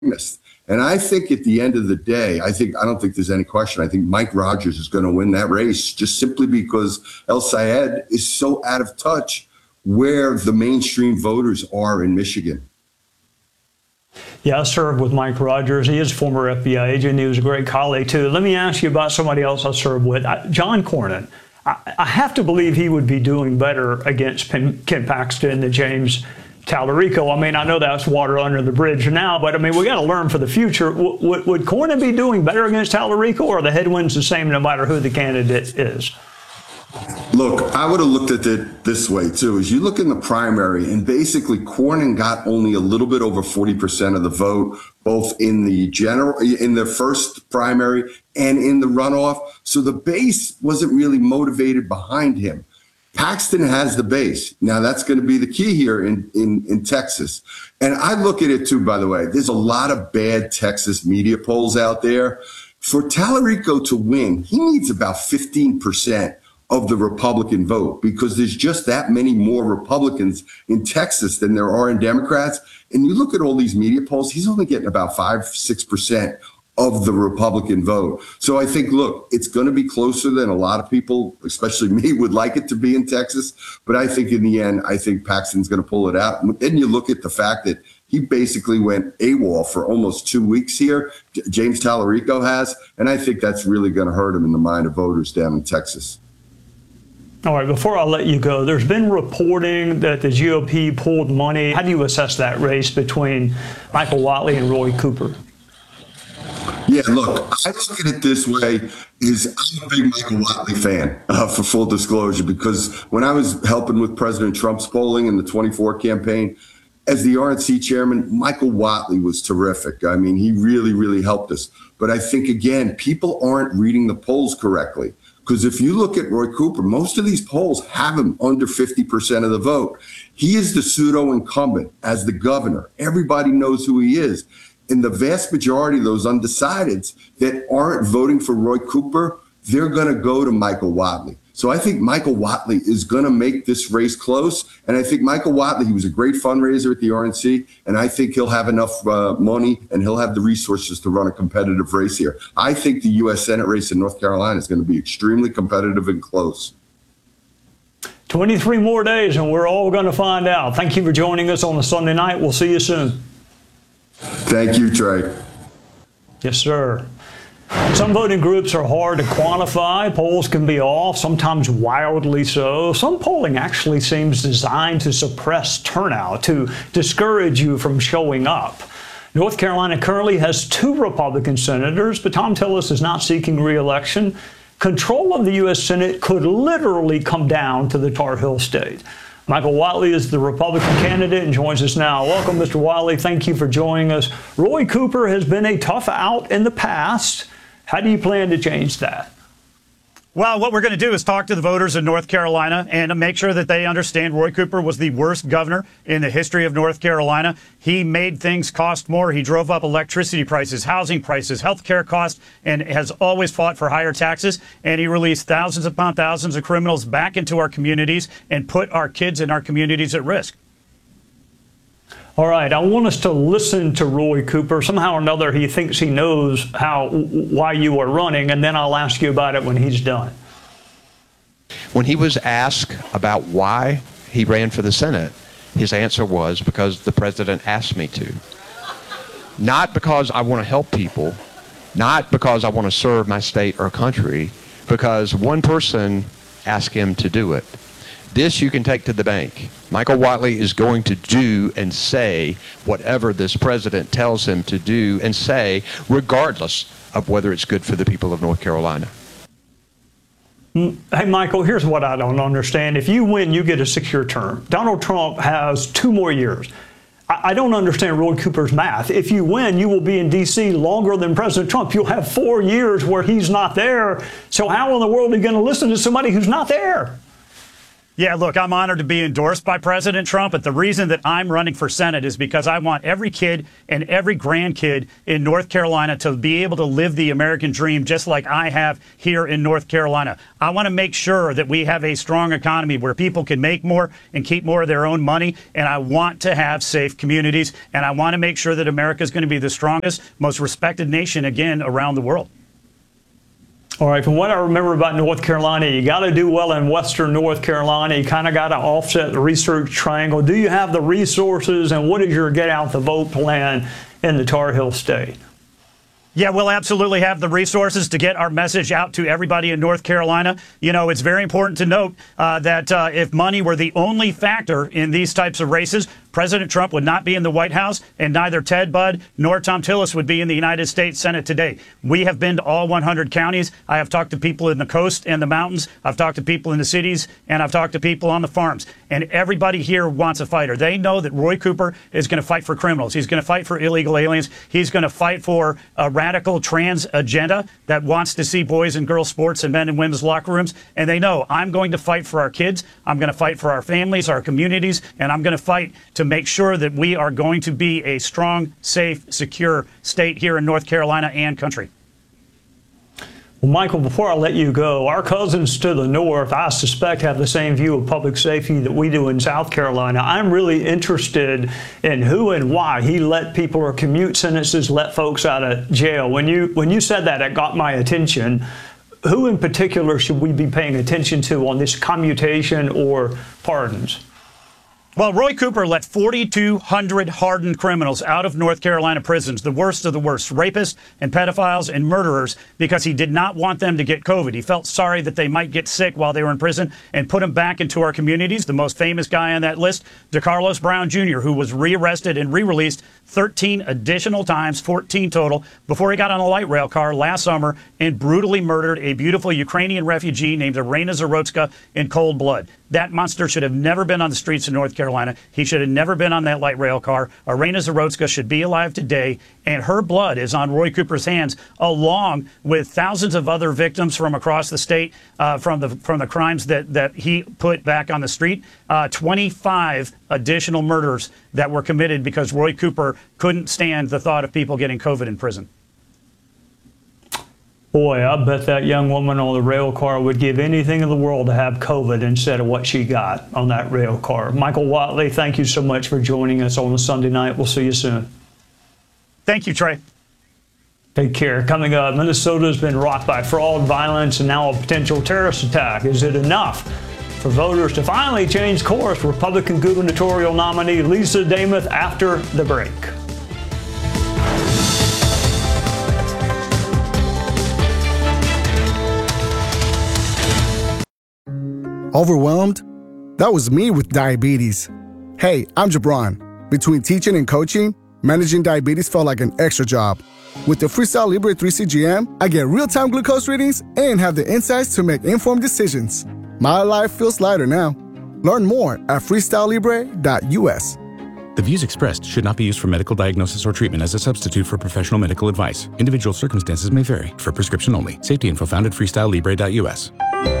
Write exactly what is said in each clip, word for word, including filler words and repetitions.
extremist. And I think at the end of the day, I think I don't think there's any question. I think Mike Rogers is going to win that race just simply because El Sayed is so out of touch where the mainstream voters are in Michigan. Yeah, I served with Mike Rogers. He is a former F B I agent. He was a great colleague, too. Let me ask you about somebody else I served with, John Cornyn. I, I have to believe he would be doing better against Ken Paxton than James Tallarico. I mean, I know that's water under the bridge now, but I mean, we got to learn for the future. W would, would Cornyn be doing better against Tallarico, or are the headwinds the same no matter who the candidate is? Look, I would have looked at it this way, too. As you look in the primary, and basically Cornyn got only a little bit over forty percent of the vote, both in the general, in the first primary and in the runoff. So the base wasn't really motivated behind him. Paxton has the base. Now, that's going to be the key here in, in, in Texas. And I look at it, too, by the way. There's a lot of bad Texas media polls out there. For Tallarico to win, he needs about fifteen percent of the Republican vote, because there's just that many more Republicans in Texas than there are in Democrats. And you look at all these media polls, he's only getting about five, six percent of the Republican vote. So I think, look, it's going to be closer than a lot of people, especially me, would like it to be in Texas. But I think in the end, I think Paxton's going to pull it out. And then you look at the fact that he basically went AWOL for almost two weeks here, James Tallarico has, and I think that's really going to hurt him in the mind of voters down in Texas. All right, before I let you go, there's been reporting that the G O P pulled money. How do you assess that race between Michael Whatley and Roy Cooper? Yeah, look, I look at it this way, is I'm a big Michael Whatley fan, uh, for full disclosure, because when I was helping with President Trump's polling in the twenty-four campaign, as the R N C chairman, Michael Whatley was terrific. I mean, he really, really helped us. But I think, again, people aren't reading the polls correctly. Because if you look at Roy Cooper, most of these polls have him under fifty percent of the vote. He is the pseudo incumbent as the governor. Everybody knows who he is. And the vast majority of those undecideds that aren't voting for Roy Cooper, they're going to go to Michael Whatley. So I think Michael Whatley is going to make this race close. And I think Michael Whatley, he was a great fundraiser at the R N C, and I think he'll have enough uh, money and he'll have the resources to run a competitive race here. I think the U S Senate race in North Carolina is going to be extremely competitive and close. twenty-three more days and we're all going to find out. Thank you for joining us on a Sunday night. We'll see you soon. Thank you, Trey. Yes, sir. Some voting groups are hard to quantify. Polls can be off, sometimes wildly so. Some polling actually seems designed to suppress turnout, to discourage you from showing up. North Carolina currently has two Republican senators, but Thom Tillis is not seeking re-election. Control of the U S Senate could literally come down to the Tar Heel state. Michael Whatley is the Republican candidate and joins us now. Welcome, Mister Whatley. Thank you for joining us. Roy Cooper has been a tough out in the past. How do you plan to change that? Well, what we're going to do is talk to the voters in North Carolina and make sure that they understand Roy Cooper was the worst governor in the history of North Carolina. He made things cost more. He drove up electricity prices, housing prices, health care costs, and has always fought for higher taxes. And he released thousands upon thousands of criminals back into our communities and put our kids in our communities at risk. All right, I want us to listen to Roy Cooper. Somehow or another, he thinks he knows how why you are running, and then I'll ask you about it when he's done. When he was asked about why he ran for the Senate, his answer was, because the president asked me to. Not because I want to help people, not because I want to serve my state or country, because one person asked him to do it. This you can take to the bank. Michael Whatley is going to do and say whatever this president tells him to do and say, regardless of whether it's good for the people of North Carolina. Hey, Michael, here's what I don't understand. If you win, you get a six-year term. Donald Trump has two more years. I, I don't understand Roy Cooper's math. If you win, you will be in D C longer than President Trump. You'll have four years where he's not there. So how in the world are you going to listen to somebody who's not there? Yeah, look, I'm honored to be endorsed by President Trump, but the reason that I'm running for Senate is because I want every kid and every grandkid in North Carolina to be able to live the American dream just like I have here in North Carolina. I want to make sure that we have a strong economy where people can make more and keep more of their own money, and I want to have safe communities, and I want to make sure that America is going to be the strongest, most respected nation again around the world. All right, from what I remember about North Carolina, you got to do well in Western North Carolina. You kind of got to offset the research triangle. Do you have the resources, and what is your get out the vote plan in the Tar Heel State? Yeah, we'll absolutely have the resources to get our message out to everybody in North Carolina. You know, it's very important to note uh, that uh, if money were the only factor in these types of races, President Trump would not be in the White House, and neither Ted Budd nor Thom Tillis would be in the United States Senate today. We have been to all one hundred counties. I have talked to people in the coast and the mountains. I've talked to people in the cities, and I've talked to people on the farms. And everybody here wants a fighter. They know that Roy Cooper is going to fight for criminals. He's going to fight for illegal aliens. He's going to fight for a radical trans agenda that wants to see boys and girls sports and men and women's locker rooms. And they know I'm going to fight for our kids. I'm going to fight for our families, our communities, and I'm going to fight to make sure that we are going to be a strong, safe, secure state here in North Carolina and country. Well, Michael, before I let you go, our cousins to the north, I suspect, have the same view of public safety that we do in South Carolina. I'm really interested in who and why he let people or commute sentences, let folks out of jail. When you when you said that, it got my attention. Who in particular should we be paying attention to on this commutation or pardons? Well, Roy Cooper let forty-two hundred hardened criminals out of North Carolina prisons, the worst of the worst, rapists and pedophiles and murderers, because he did not want them to get COVID. He felt sorry that they might get sick while they were in prison and put them back into our communities. The most famous guy on that list, DeCarlos Brown Junior, who was rearrested and re-released thirteen additional times, fourteen total, before he got on a light rail car last summer and brutally murdered a beautiful Ukrainian refugee named Irina Zarotska in cold blood. That monster should have never been on the streets of North Carolina. He should have never been on that light rail car. Irina Zarotska should be alive today, and her blood is on Roy Cooper's hands, along with thousands of other victims from across the state uh, from the from the crimes that, that he put back on the street. Uh, twenty-five additional murders that were committed because Roy Cooper couldn't stand the thought of people getting COVID in prison. Boy, I bet that young woman on the rail car would give anything in the world to have COVID instead of what she got on that rail car. Michael Whatley, thank you so much for joining us on a Sunday night. We'll see you soon. Thank you, Trey. Take care. Coming up, Minnesota's been rocked by fraud, violence, and now a potential terrorist attack. Is it enough for voters to finally change course? Republican gubernatorial nominee Lisa Damoth after the break. Overwhelmed? That was me with diabetes. Hey, I'm Jabron. Between teaching and coaching, managing diabetes felt like an extra job. With the Freestyle Libre three C G M, I get real-time glucose readings and have the insights to make informed decisions. My life feels lighter now. Learn more at freestyle libre dot U S. The views expressed should not be used for medical diagnosis or treatment as a substitute for professional medical advice. Individual circumstances may vary. For prescription only. Safety info found at freestyle libre dot U S.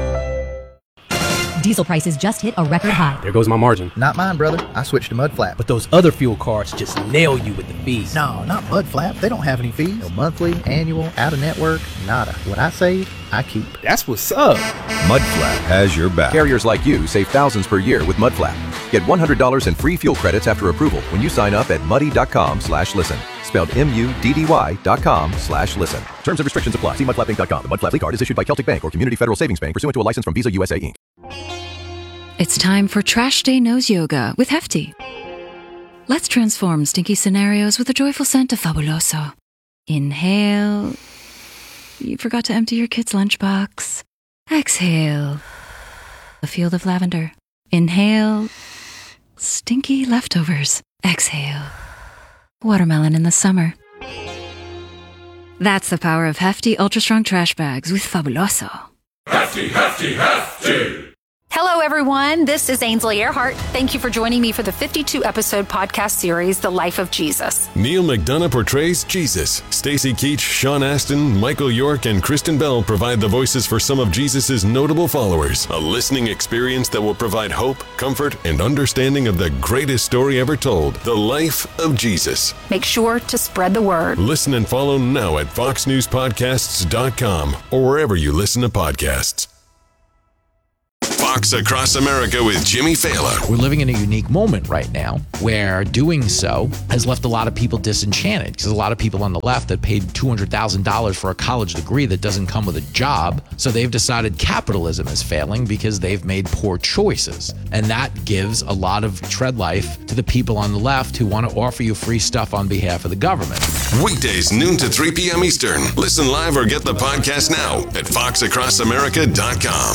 Diesel prices just hit a record high. There goes my margin. Not mine, brother. I switched to Mudflap. But those other fuel cards just nail you with the fees. No, not Mudflap. They don't have any fees. No monthly, annual, out-of-network, nada. What I save, I keep. That's what's up. Mudflap has your back. Carriers like you save thousands per year with Mudflap. Get one hundred dollars in free fuel credits after approval when you sign up at muddy.com slash listen. Spelled M U D D Y dot com slash listen. Terms and restrictions apply. See mudflap inc dot com. The Mudflap card is issued by Celtic Bank or Community Federal Savings Bank pursuant to a license from Visa U S A Incorporated. It's time for Trash Day Nose Yoga with Hefty. Let's transform stinky scenarios with a joyful scent of Fabuloso. Inhale. You forgot to empty your kid's lunchbox. Exhale. A field of lavender. Inhale. Stinky leftovers. Exhale. Watermelon in the summer. That's the power of Hefty Ultra Strong Trash Bags with Fabuloso. Hefty, hefty, hefty! Hello, everyone. This is Ainsley Earhart. Thank you for joining me for the fifty-two episode podcast series, The Life of Jesus. Neil McDonough portrays Jesus. Stacy Keach, Sean Astin, Michael York, and Kristen Bell provide the voices for some of Jesus' notable followers. A listening experience that will provide hope, comfort, and understanding of the greatest story ever told, The Life of Jesus. Make sure to spread the word. Listen and follow now at fox news podcasts dot com or wherever you listen to podcasts. Fox Across America with Jimmy Fallon. We're living in a unique moment right now where doing so has left a lot of people disenchanted because a lot of people on the left that paid two hundred thousand dollars for a college degree that doesn't come with a job. So they've decided capitalism is failing because they've made poor choices. And that gives a lot of tread life to the people on the left who want to offer you free stuff on behalf of the government. Weekdays, noon to three p.m. Eastern. Listen live or get the podcast now at fox across america dot com.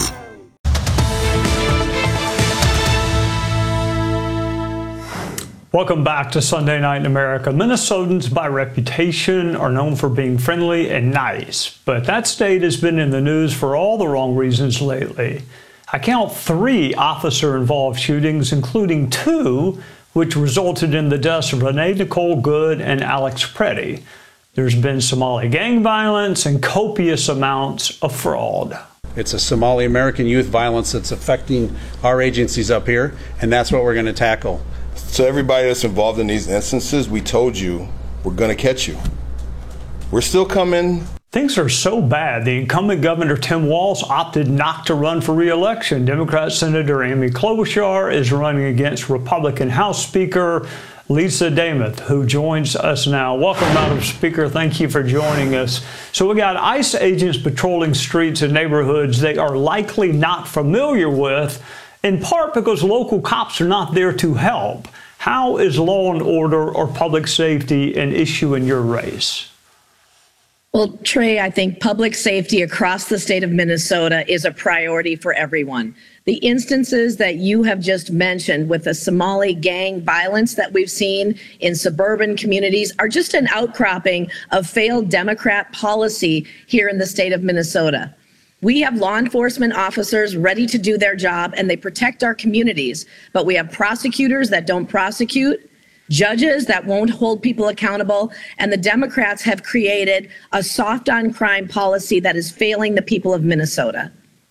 Welcome back to Sunday Night in America. Minnesotans, by reputation, are known for being friendly and nice, but that state has been in the news for all the wrong reasons lately. I count three officer-involved shootings, including two which resulted in the deaths of Renee Nicole Good and Alex Preddy. There's been Somali gang violence and copious amounts of fraud. It's a Somali American youth violence that's affecting our agencies up here, and that's what we're going to tackle. So everybody that's involved in these instances, we told you, we're going to catch you. We're still coming. Things are so bad, the incumbent Governor Tim Walz opted not to run for re-election. Democrat Senator Amy Klobuchar is running against Republican House Speaker Lisa Demuth, who joins us now. Welcome, Madam Speaker. Thank you for joining us. So we got ICE agents patrolling streets and neighborhoods they are likely not familiar with, in part because local cops are not there to help. How is law and order or public safety an issue in your race? Well, Trey, I think public safety across the state of Minnesota is a priority for everyone. The instances that you have just mentioned with the Somali gang violence that we've seen in suburban communities are just an outcropping of failed Democrat policy here in the state of Minnesota. We have law enforcement officers ready to do their job, and they protect our communities. But we have prosecutors that don't prosecute, judges that won't hold people accountable, and the Democrats have created a soft on crime policy that is failing the people of Minnesota.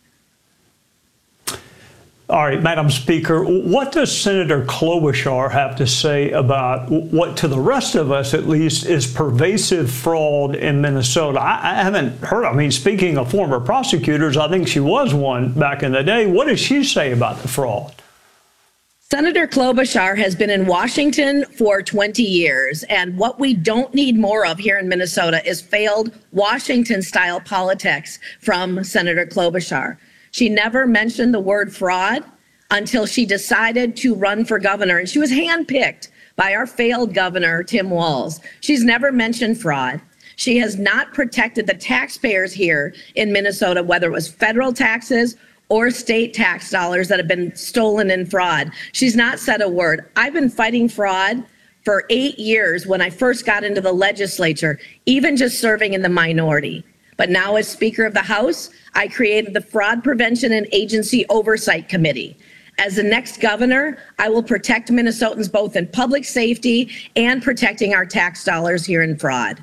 All right, Madam Speaker, what does Senator Klobuchar have to say about what, to the rest of us at least, is pervasive fraud in Minnesota? I, I haven't heard. I mean, speaking of former prosecutors, I think she was one back in the day. What does she say about the fraud? Senator Klobuchar has been in Washington for twenty years, and what we don't need more of here in Minnesota is failed Washington-style politics from Senator Klobuchar. She never mentioned the word fraud until she decided to run for governor, and she was handpicked by our failed governor, Tim Walz. She's never mentioned fraud. She has not protected the taxpayers here in Minnesota, whether it was federal taxes or state tax dollars that have been stolen in fraud. She's not said a word. I've been fighting fraud for eight years when I first got into the legislature, even just serving in the minority. But now as Speaker of the House, I created the Fraud Prevention and Agency Oversight Committee. As the next governor, I will protect Minnesotans both in public safety and protecting our tax dollars here in fraud.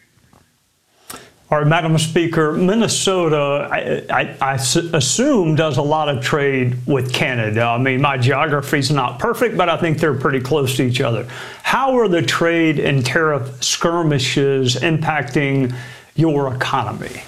All right, Madam Speaker, Minnesota, I, I, I assume, does a lot of trade with Canada. I mean, my geography's not perfect, but I think they're pretty close to each other. How are the trade and tariff skirmishes impacting your economy?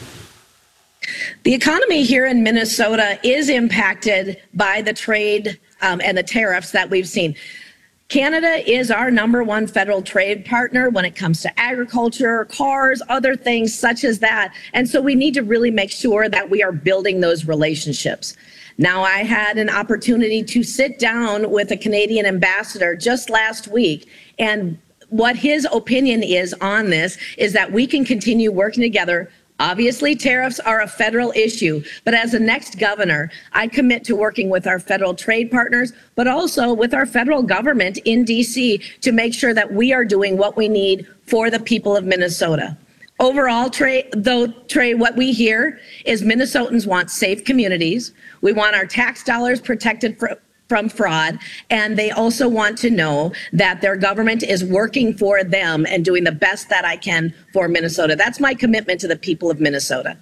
The economy here in Minnesota is impacted by the trade um, and the tariffs that we've seen. Canada is our number one federal trade partner when it comes to agriculture, cars, other things such as that. And so we need to really make sure that we are building those relationships. Now, I had an opportunity to sit down with a Canadian ambassador just last week, and what his opinion is on this is that we can continue working together. Obviously, tariffs are a federal issue, but as the next governor, I commit to working with our federal trade partners, but also with our federal government in D C to make sure that we are doing what we need for the people of Minnesota. Overall, Trey, though, Trey, what we hear is Minnesotans want safe communities. We want our tax dollars protected fr- from fraud. And they also want to know that their government is working for them and doing the best that I can for Minnesota. That's my commitment to the people of Minnesota.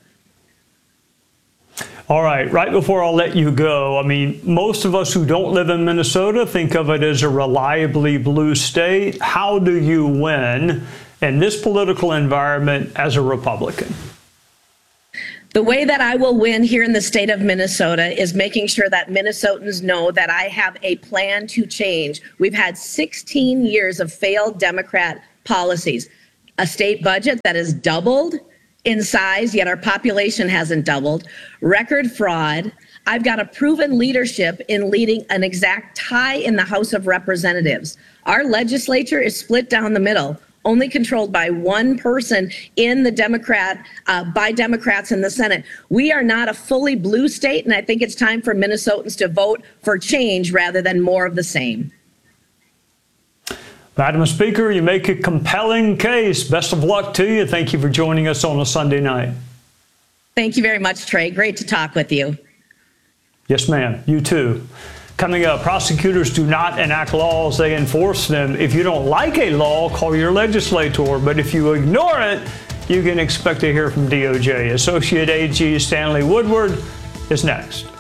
All right, right before I'll let you go, I mean, most of us who don't live in Minnesota think of it as a reliably blue state. How do you win in this political environment as a Republican? The way that I will win here in the state of Minnesota is making sure that Minnesotans know that I have a plan to change. We've had sixteen years of failed Democrat policies, a state budget that has doubled in size, yet our population hasn't doubled, record fraud. I've got a proven leadership in leading an exact tie in the House of Representatives. Our legislature is split down the middle, only controlled by one person in the Democrat, uh, by Democrats in the Senate. We are not a fully blue state, and I think it's time for Minnesotans to vote for change rather than more of the same. Madam Speaker, you make a compelling case. Best of luck to you. Thank you for joining us on a Sunday night. Thank you very much, Trey. Great to talk with you. Yes, ma'am. You too. Coming up, prosecutors do not enact laws, they enforce them. If you don't like a law, call your legislator. But if you ignore it, you can expect to hear from D O J. Associate A G Stanley Woodward is next.